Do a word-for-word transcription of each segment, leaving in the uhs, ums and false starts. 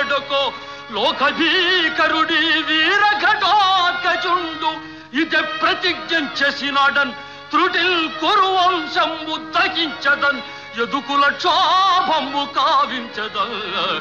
నేడొకో లోకభీకరుడి వీరఘటోత్కచుండు ఇదే ప్రతిజ్ఞ చేసినాడన్ త్రుటిల్ కురువంశంబు దహించదన్ ఎదుకుల క్షోభంబు కావించదన్.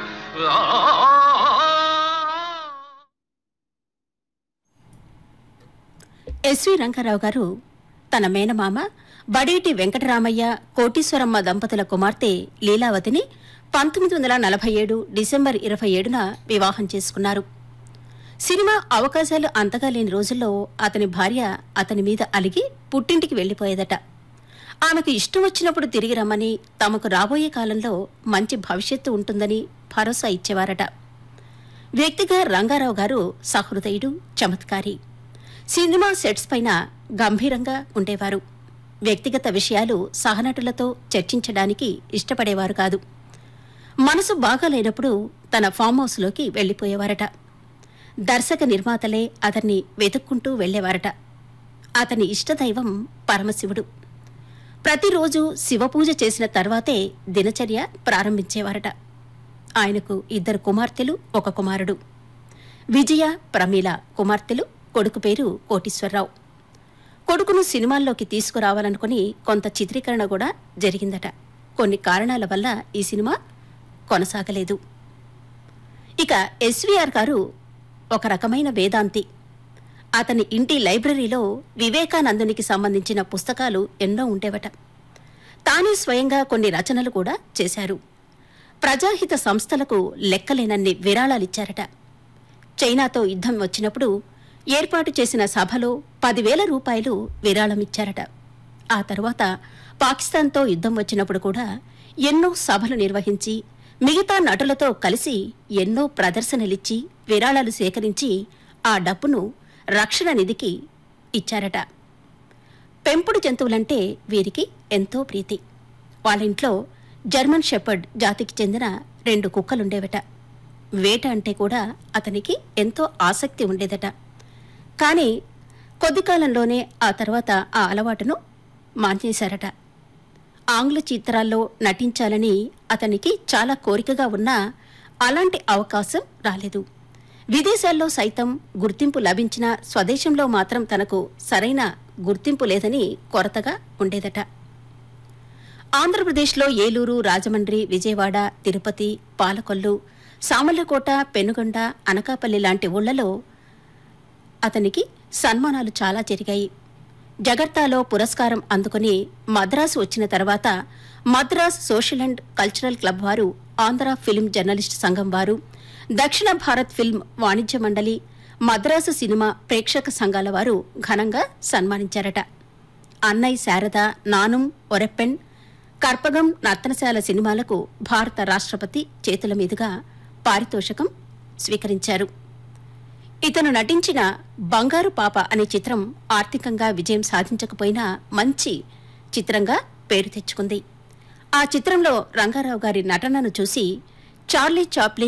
ఎస్వి రంగారావు గారు తన మేనమామ బడేటి వెంకటరామయ్య కోటీశ్వరమ్మ దంపతుల కుమార్తె లీలావతిని పంతొమ్మిది వందల నలభై ఏడు డిసెంబర్ ఇరవై ఏడున వివాహం చేసుకున్నారు. సినిమా అవకాశాలు అంతగా లేని రోజుల్లో అతని భార్య అతని మీద అలిగి పుట్టింటికి వెళ్లిపోయేదట. ఆమెకు ఇష్టం వచ్చినప్పుడు తిరిగి రమ్మని, తమకు రాబోయే కాలంలో మంచి భవిష్యత్తు ఉంటుందని భరోసా ఇచ్చేవారట. వ్యక్తిగా రంగారావు గారు సహృదయుడు, చమత్కారి. సినిమా సెట్స్ పైన గంభీరంగా ఉండేవారు. వ్యక్తిగత విషయాలు సహనటులతో చర్చించడానికి ఇష్టపడేవారు కాదు. మనసు బాగాలేనప్పుడు తన ఫామ్ హౌస్లోకి వెళ్లిపోయేవారట. దర్శక నిర్మాతలే అతన్ని వెతుక్కుంటూ వెళ్లేవారట. అతని ఇష్టదైవం పరమశివుడు. ప్రతిరోజు శివపూజ చేసిన తర్వాతే దినచర్య ప్రారంభించేవారట. ఆయనకు ఇద్దరు కుమార్తెలు, ఒక కుమారుడు. విజయ, ప్రమీల కుమార్తెలు. కొడుకు పేరు కోటీశ్వరరావు. కొడుకును సినిమాల్లోకి తీసుకురావాలనుకుని కొంత చిత్రీకరణ కూడా జరిగిందట. కొన్ని కారణాల వల్ల ఈ సినిమా కొనసాగలేదు. ఇక ఎస్వీఆర్ గారు ఒక రకమైన వేదాంతి. అతని ఇంటి లైబ్రరీలో వివేకానందునికి సంబంధించిన పుస్తకాలు ఎన్నో ఉండేవట. తానే స్వయంగా కొన్ని రచనలు కూడా చేశారు. ప్రజాహిత సంస్థలకు లెక్కలేనన్ని విరాళాలిచ్చారట. చైనాతో యుద్ధం వచ్చినప్పుడు ఏర్పాటు చేసిన సభలో పదివేల రూపాయలు విరాళమిచ్చారట. ఆ తర్వాత పాకిస్తాన్తో యుద్ధం వచ్చినప్పుడు కూడా ఎన్నో సభలు నిర్వహించి మిగతా నటులతో కలిసి ఎన్నో ప్రదర్శనలిచ్చి విరాళాలు సేకరించి ఆ డబ్బును రక్షణ నిధికి ఇచ్చారట. పెంపుడు జంతువులంటే వీరికి ఎంతో ప్రీతి. వాళ్ళింట్లో జర్మన్ షెపర్డ్ జాతికి చెందిన రెండు కుక్కలుండేవట. వేట అంటే కూడా అతనికి ఎంతో ఆసక్తి ఉండేదట. కానీ కొద్ది కాలంలోనే ఆ తర్వాత ఆ అలవాటును మానేశారట. ఆంగ్ల చిత్రాల్లో నటించాలని అతనికి చాలా కోరికగా ఉన్నా అలాంటి అవకాశం రాలేదు. విదేశాల్లో సైతం గుర్తింపు లభించిన స్వదేశంలో మాత్రం తనకు సరైన గుర్తింపు లేదని కొరతగా ఉండేదట. ఆంధ్రప్రదేశ్లో ఏలూరు, రాజమండ్రి, విజయవాడ, తిరుపతి, పాలకొల్లు, సామర్లకోట, పెనుగొండ, అనకాపల్లి లాంటి ఊళ్లలో అతనికి సన్మానాలు చాలా జరిగాయి. జగర్తాలో పురస్కారం అందుకుని మద్రాసు వచ్చిన తర్వాత Madras social and cultural club వారు, ఆంధ్ర ఫిల్మ్ జర్నలిస్ట్ సంఘం వారు, దక్షిణ భారత్ ఫిల్మ్ వాణిజ్య మండలి, మద్రాసు సినిమా ప్రేక్షక సంఘాల వారు ఘనంగా సన్మానించారట. అన్నయ్ శారద, నానుం, ఒరెప్పెన్, కర్పగం, నర్తనశాల సినిమాలకు భారత రాష్ట్రపతి చేతుల మీదుగా పారితోషికం స్వీకరించారు. ఇతను నటించిన బంగారు పాప అనే చిత్రం ఆర్థికంగా విజయం సాధించకపోయినా మంచి చిత్రంగా పేరు తెచ్చుకుంది. ఆ చిత్రంలో రంగారావు గారి నటనను చూసి చార్లీ చాప్లిన్